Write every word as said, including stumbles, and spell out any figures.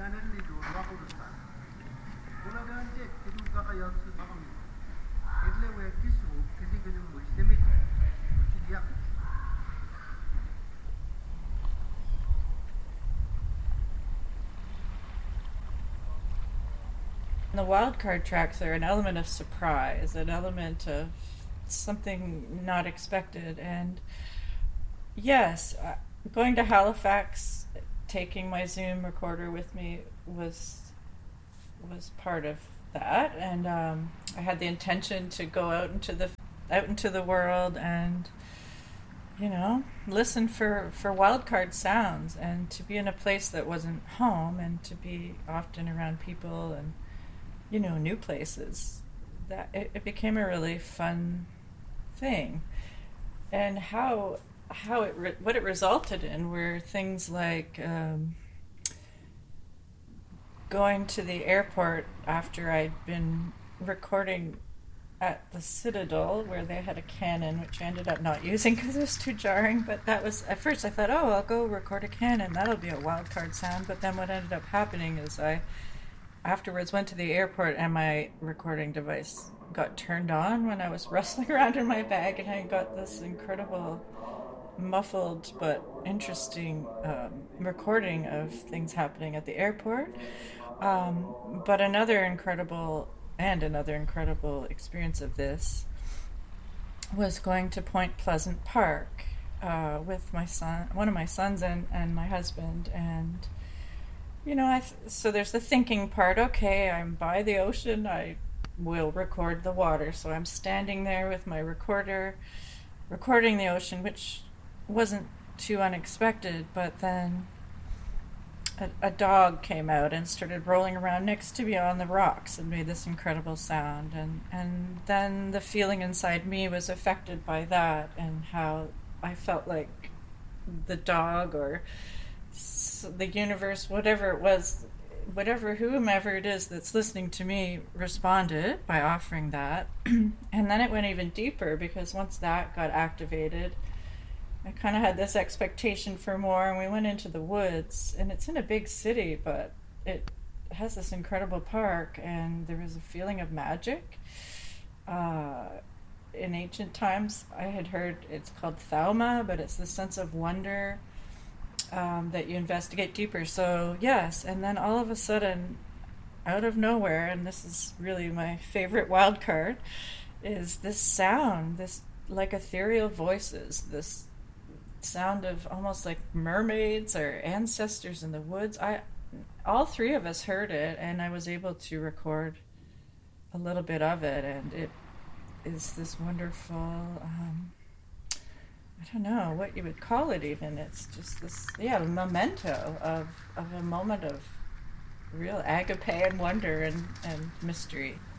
nalilito, makurusan. Kulagan jet, itu kakayat si makami. એટલે way કિસ્સો કિસી કજુ મુસ્લિમિક ચિડિયા. The wildcard tracks are an element of surprise, an element of something not expected. And yes, going to Halifax, taking my Zoom recorder with me was was part of that. And um, I had the intention to go out into the out into the world and you know listen for for wildcard sounds, and to be in a place that wasn't home, and to be often around people and you know, new places, that it, it became a really fun thing. And how how it re- what it resulted in were things like um, going to the airport after I'd been recording at the Citadel, where they had a Canon, which I ended up not using because it was too jarring. But that was, at first I thought, oh, I'll go record a Canon, that'll be a wildcard sound. But then what ended up happening is I afterwards went to the airport and my recording device got turned on when I was rustling around in my bag, and I got this incredible muffled but interesting um, recording of things happening at the airport. Um, but another incredible and another incredible experience of this was going to Point Pleasant Park uh, with my son, one of my sons and, and my husband. And You know, I th- so there's the thinking part. Okay, I'm by the ocean. I will record the water. So I'm standing there with my recorder, recording the ocean, which wasn't too unexpected. But then a, a dog came out and started rolling around next to me on the rocks and made this incredible sound. And, and then the feeling inside me was affected by that, and how I felt like the dog or the universe, whatever it was, whatever, whomever it is that's listening to me, responded by offering that. And then it went even deeper, because once that got activated, I kind of had this expectation for more, and we went into the woods, and it's in a big city, but it has this incredible park, and there was a feeling of magic. Uh, in ancient times, I had heard it's called Thauma, but it's the sense of wonder Um, that you investigate deeper. So yes, and then all of a sudden, out of nowhere, and this is really my favorite wild card, is this sound, this like ethereal voices, this sound of almost like mermaids or ancestors in the woods. I, all three of us heard it, and I was able to record a little bit of it, and it is this wonderful um, I don't know what you would call it even. It's just this, yeah, a memento of, of a moment of real agape and wonder and, and mystery.